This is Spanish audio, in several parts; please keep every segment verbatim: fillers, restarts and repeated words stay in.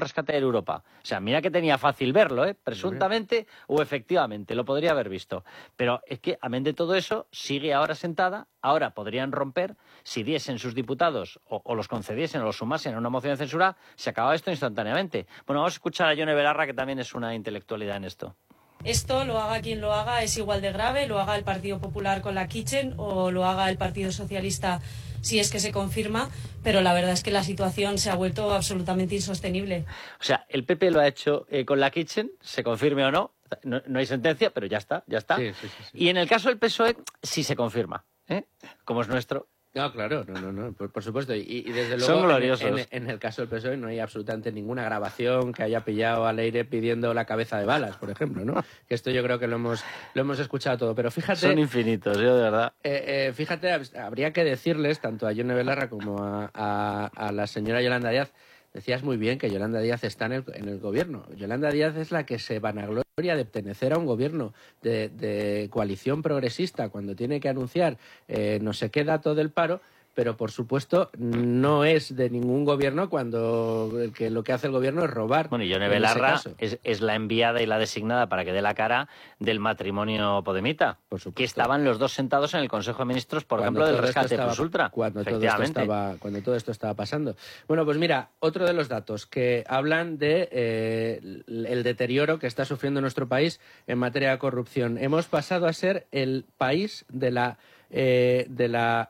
rescate de Europa. O sea, mira que tenía fácil verlo, ¿eh? Presuntamente o efectivamente, lo podría haber visto. Pero es que, amén de todo eso, sigue ahora sentada, ahora podrían romper, si diesen sus diputados o, o los concediesen o los sumasen a una moción de censura, se acababa esto instantáneamente. Bueno, vamos a escuchar a Yone Belarra, que también es una intelectualidad en esto. Esto, lo haga quien lo haga, es igual de grave, lo haga el Partido Popular con la Kitchen o lo haga el Partido Socialista si es que se confirma, pero la verdad es que la situación se ha vuelto absolutamente insostenible. O sea, el P P lo ha hecho eh, con la Kitchen, se confirme o no, no, no hay sentencia, pero ya está, ya está. Sí, sí, sí, sí. Y en el caso del P S O E, sí se confirma, ¿eh? Como es nuestro. No, claro, no, no, no, por, por supuesto. Y, y desde luego, Son gloriosos. En, en, en el caso del P S O E no hay absolutamente ninguna grabación que haya pillado a Leire pidiendo la cabeza de Balas, por ejemplo, ¿no? Que esto yo creo que lo hemos, lo hemos escuchado todo. Pero fíjate... Son infinitos, yo de verdad. Eh, eh, fíjate, habría que decirles, tanto a Yone Belarra como a, a, a la señora Yolanda Díaz, decías muy bien que Yolanda Díaz está en el, en el gobierno. Yolanda Díaz es la que se vanagloria de pertenecer a un gobierno de, de coalición progresista cuando tiene que anunciar eh, no sé qué dato del paro, pero por supuesto no es de ningún gobierno cuando el que lo que hace el gobierno es robar. Bueno, y Yone Belarra es, es la enviada y la designada para que dé la cara del matrimonio podemita, por supuesto, que estaban los dos sentados en el Consejo de Ministros, por cuando ejemplo, del rescate estaba, plus ultra. Cuando todo, esto estaba, cuando todo esto estaba pasando. Bueno, pues mira, otro de los datos que hablan de eh, el deterioro que está sufriendo nuestro país en materia de corrupción. Hemos pasado a ser el país de la Eh, de la,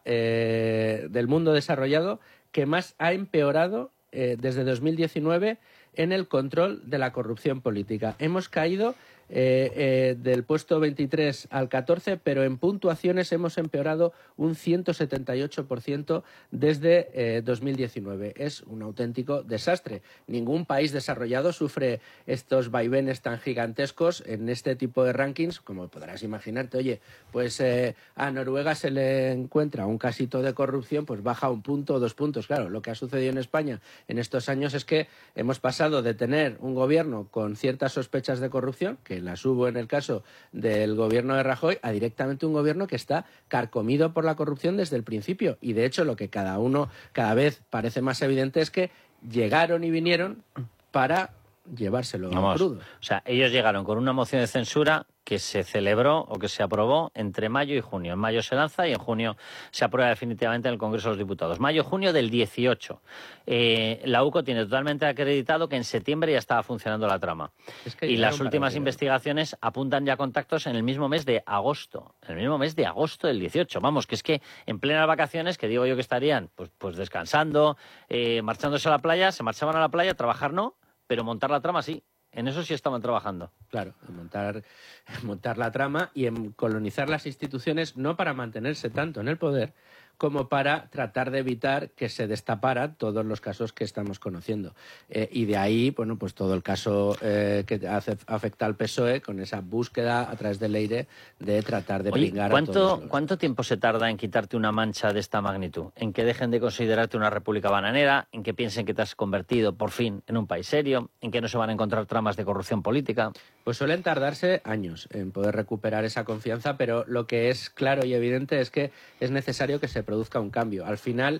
eh, del mundo desarrollado que más ha empeorado eh, desde dos mil diecinueve en el control de la corrupción política. Hemos caído eh, eh, del puesto veintitrés al catorce, pero en puntuaciones hemos empeorado un ciento setenta y ocho por ciento desde eh, dos mil diecinueve. Es un auténtico desastre. Ningún país desarrollado sufre estos vaivenes tan gigantescos en este tipo de rankings, como podrás imaginarte. Oye, pues eh, a Noruega se le encuentra un casito de corrupción, pues baja un punto o dos puntos. Claro, lo que ha sucedido en España en estos años es que hemos pasado de tener un gobierno con ciertas sospechas de corrupción, que las hubo en el caso del gobierno de Rajoy, a directamente un gobierno que está carcomido por la corrupción desde el principio. Y de hecho lo que cada uno cada vez parece más evidente es que llegaron y vinieron para llevárselo Vamos, crudo. O sea, ellos llegaron con una moción de censura que se celebró o que se aprobó entre mayo y junio. En mayo se lanza y en junio se aprueba definitivamente en el Congreso de los Diputados. Mayo-junio del dieciocho. Eh, la U C O tiene totalmente acreditado que en septiembre ya estaba funcionando la trama. Es que y las últimas investigaciones apuntan ya contactos en el mismo mes de agosto. En el mismo mes de agosto del dieciocho. Vamos, que es que en plenas vacaciones, que digo yo que estarían pues, pues descansando, eh, marchándose a la playa, se marchaban a la playa, trabajar no, pero montar la trama sí. En eso sí estaban trabajando. Claro, en montar, en montar la trama y en colonizar las instituciones, no para mantenerse tanto en el poder, como para tratar de evitar que se destaparan todos los casos que estamos conociendo. Eh, y de ahí, bueno, pues todo el caso eh, que hace, afecta al P S O E, con esa búsqueda a través de Leire de tratar de Oye, pringar ¿cuánto, a todos los... ¿Cuánto tiempo se tarda en quitarte una mancha de esta magnitud? ¿En que dejen de considerarte una república bananera? ¿En que piensen que te has convertido, por fin, en un país serio? ¿En que no se van a encontrar tramas de corrupción política? Pues suelen tardarse años en poder recuperar esa confianza, pero lo que es claro y evidente es que es necesario que se produzca un cambio. Al final,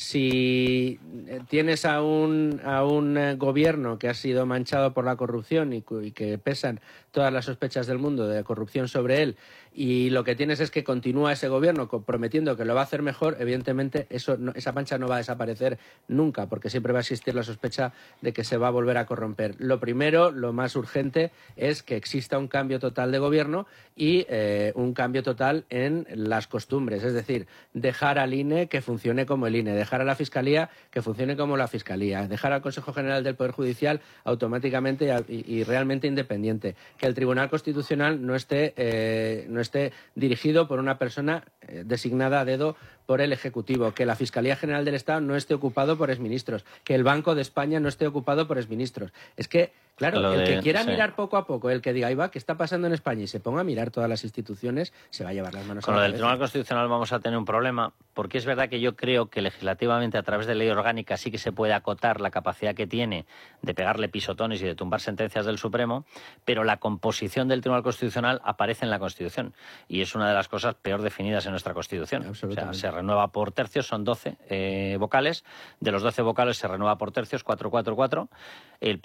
si tienes a un, a un eh, gobierno que ha sido manchado por la corrupción y, y que pesan todas las sospechas del mundo de corrupción sobre él, y lo que tienes es que continúa ese gobierno prometiendo que lo va a hacer mejor, evidentemente eso no, esa mancha no va a desaparecer nunca, porque siempre va a existir la sospecha de que se va a volver a corromper. Lo primero, lo más urgente, es que exista un cambio total de gobierno y eh, un cambio total en las costumbres, es decir, dejar al I N E que funcione como el I N E, dejar a la Fiscalía que funcione como la Fiscalía, dejar al Consejo General del Poder Judicial automáticamente y, y realmente independiente, que el Tribunal Constitucional no esté, eh, no esté dirigido por una persona eh, designada a dedo por el Ejecutivo, que la Fiscalía General del Estado no esté ocupado por exministros, que el Banco de España no esté ocupado por exministros. Es que, claro, Lo el de, que quiera sí. mirar poco a poco, el que diga, ahí va, ¿qué está pasando en España? Y se ponga a mirar todas las instituciones, se va a llevar las manos Con a lo la del cabeza. Tribunal Constitucional vamos a tener un problema, porque es verdad que yo creo que legislativamente a través de ley orgánica sí que se puede acotar la capacidad que tiene de pegarle pisotones y de tumbar sentencias del Supremo, pero la composición del Tribunal Constitucional aparece en la Constitución y es una de las cosas peor definidas en nuestra Constitución. O sea, se renueva por tercios, son doce eh, vocales, de los doce vocales se renueva por tercios, cuatro, cuatro, cuatro. El